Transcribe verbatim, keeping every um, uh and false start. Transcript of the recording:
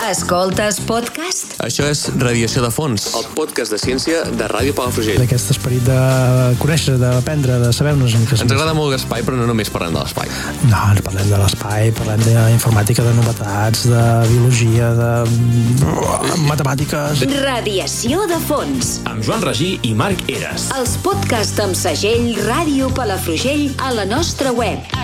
Escoltes podcast? Això és Radiació de Fons, el podcast de ciència de Ràdio Palafrugell. D'aquest esperit de conèixer, d'aprendre, de saber-nos una mica. Ens agrada molt l'espai, però no només parlem de l'espai. No, ens parlem de l'espai, parlem d'informàtica, de novetats, de biologia, de matemàtiques. Radiació de Fons. Amb Joan Regí i Marc Eres. Els podcasts amb segell Ràdio Palafrugell a la nostra web.